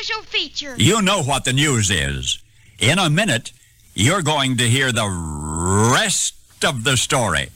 special feature. You know what the news is. In a minute, you're going to hear the rest of the story.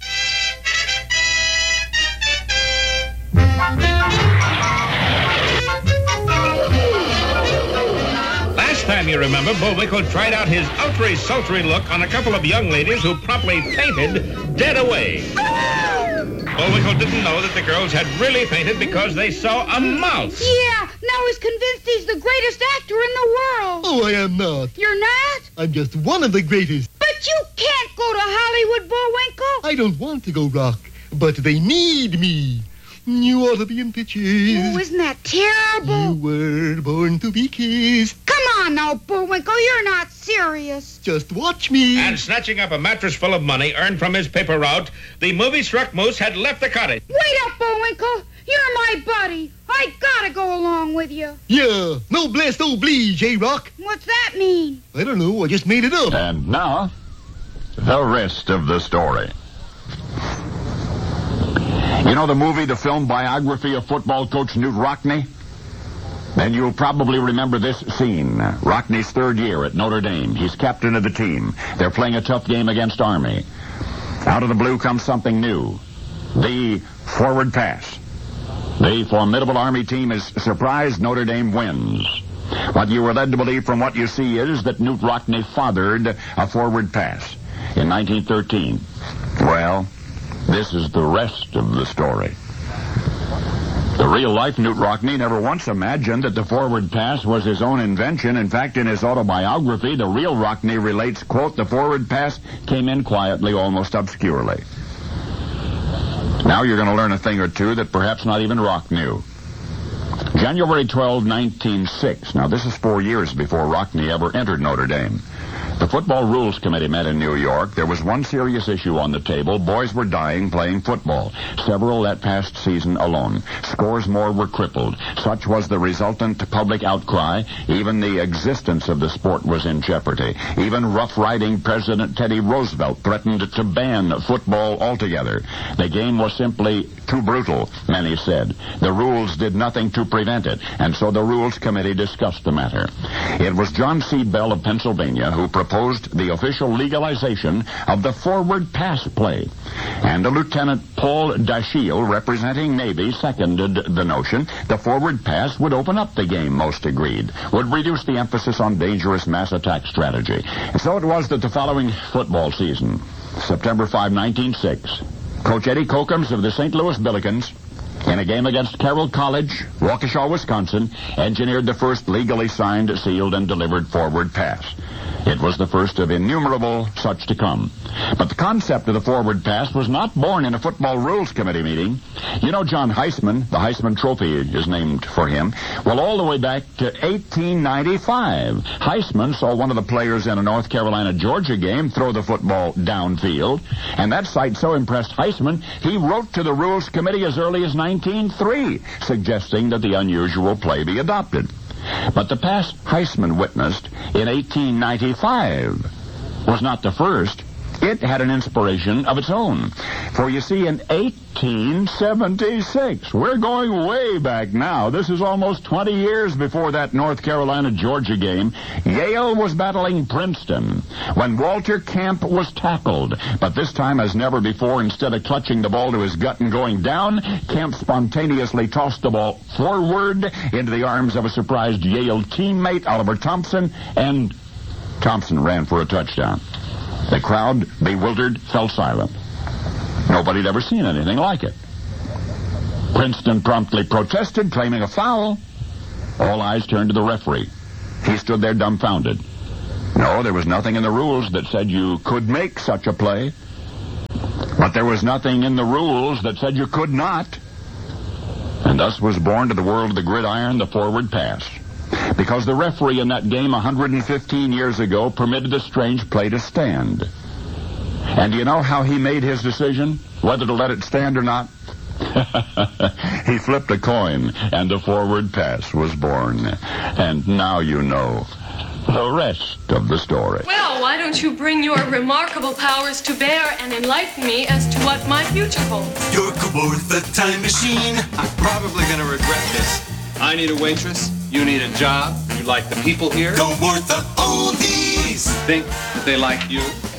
Last time, you remember, Bullwinkle tried out his ultra-sultry look on a couple of young ladies who promptly fainted dead away. Bullwinkle didn't know that the girls had really fainted because they saw a mouse. Yeah, now he's convinced he's the greatest actor in the world. Oh, I am not. You're not? I'm just one of the greatest. But you can't go to Hollywood, Bullwinkle. I don't want to go, Rock, but they need me. You ought to be in pictures. Oh, isn't that terrible? You were born to be kissed. Come on now, Bullwinkle, you're not serious. Just watch me. And snatching up a mattress full of money earned from his paper route, the movie-struck moose had left the cottage. Wait up, Bullwinkle. You're my buddy. I gotta go along with you. Yeah, noblesse oblige, eh, Rock? What's that mean? I don't know. I just made it up. And now, the rest of the story. You know the movie, the film biography of football coach Knute Rockne? Then you'll probably remember this scene. Rockne's third year at Notre Dame. He's captain of the team. They're playing a tough game against Army. Out of the blue comes something new. The forward pass. The formidable Army team is surprised. Notre Dame wins. What you were led to believe from what you see is that Knute Rockne fathered a forward pass in 1913. Well, this is the rest of the story. The real-life Knute Rockne never once imagined that the forward pass was his own invention. In fact, in his autobiography, the real Rockne relates, quote, "The forward pass came in quietly, almost obscurely." Now you're going to learn a thing or two that perhaps not even Rock knew. January 12, 1906. Now, this is 4 years before Rockne ever entered Notre Dame. The Football Rules Committee met in New York. There was one serious issue on the table. Boys were dying playing football. Several that past season alone. Scores more were crippled. Such was the resultant public outcry. Even the existence of the sport was in jeopardy. Even rough-riding President Teddy Roosevelt threatened to ban football altogether. The game was simply too brutal, many said. The rules did nothing to prevent it, and so the Rules Committee discussed the matter. It was John C. Bell of Pennsylvania who proposed the official legalization of the forward pass play. And Lieutenant Paul Dashiell, representing Navy, seconded the notion. The forward pass would open up the game, most agreed, would reduce the emphasis on dangerous mass attack strategy. And so it was that the following football season, September 5, 1906, Coach Eddie Kokums of the St. Louis Billikens, in a game against Carroll College, Waukesha, Wisconsin, engineered the first legally signed, sealed, and delivered forward pass. It was the first of innumerable such to come. But the concept of the forward pass was not born in a Football Rules Committee meeting. You know John Heisman, the Heisman Trophy is named for him. Well, all the way back to 1895, Heisman saw one of the players in a North Carolina-Georgia game throw the football downfield, and that sight so impressed Heisman, he wrote to the Rules Committee as early as 1903, suggesting that the unusual play be adopted. But the pass Heisman witnessed in 1895 was not the first. It had an inspiration of its own. For you see, in 1876, we're going way back now. This is almost 20 years before that North Carolina-Georgia game. Yale was battling Princeton when Walter Camp was tackled. But this time, as never before, instead of clutching the ball to his gut and going down, Camp spontaneously tossed the ball forward into the arms of a surprised Yale teammate, Oliver Thompson, and Thompson ran for a touchdown. The crowd, bewildered, fell silent. Nobody had ever seen anything like it. Princeton promptly protested, claiming a foul. All eyes turned to the referee. He stood there dumbfounded. No, there was nothing in the rules that said you could make such a play. But there was nothing in the rules that said you could not. And thus was born to the world of the gridiron the forward pass. Because the referee in that game 115 years ago permitted the strange play to stand. And do you know how he made his decision, whether to let it stand or not? He flipped a coin, and the forward pass was born. And now you know the rest of the story. Well, why don't you bring your remarkable powers to bear and enlighten me as to what my future holds? You're worth the time machine. I'm probably going to regret this. I need a waitress, you need a job, You like the people here? Go worth the oldies. Think that they like you?